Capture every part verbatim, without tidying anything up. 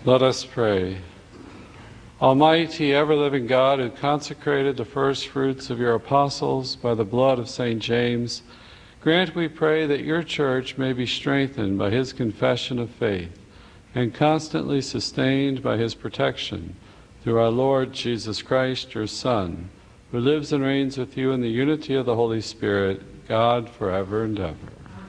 Let us pray. Almighty, ever-living God, who consecrated the first fruits of your apostles by the blood of Saint James, grant, we pray, that your church may be strengthened by his confession of faith and constantly sustained by his protection, through our Lord Jesus Christ, your Son, who lives and reigns with you in the unity of the Holy Spirit, God, forever and ever.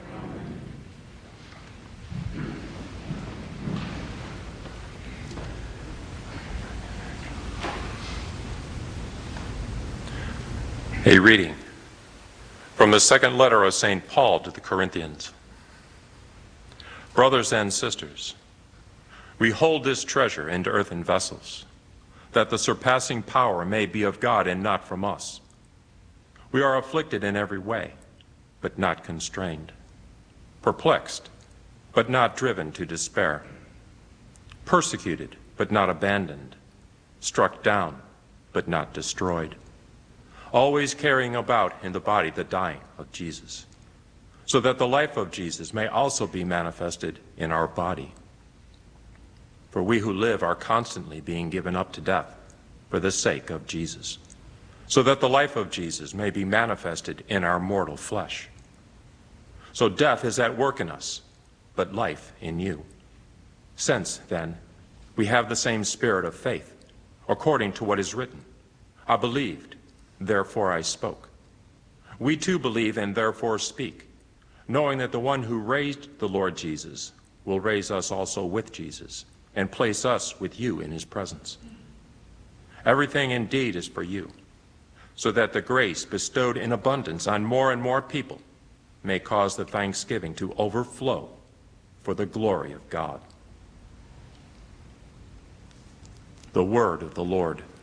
A reading from the second letter of Saint Paul to the Corinthians. Brothers and sisters, we hold this treasure in earthen vessels, that the surpassing power may be of God and not from us. We are afflicted in every way, but not constrained, perplexed, but not driven to despair, persecuted, but not abandoned, struck down, but not destroyed, always carrying about in the body the dying of Jesus, so that the life of Jesus may also be manifested in our body. For we who live are constantly being given up to death for the sake of Jesus, so that the life of Jesus may be manifested in our mortal flesh. So death is at work in us, but life in you. Since, then, we have the same spirit of faith, according to what is written, I believed, therefore I spoke. We too believe and therefore speak, knowing that the one who raised the Lord Jesus will raise us also with Jesus and place us with you in his presence. Everything indeed is for you, so that the grace bestowed in abundance on more and more people may cause the thanksgiving to overflow for the glory of God. The word of the Lord.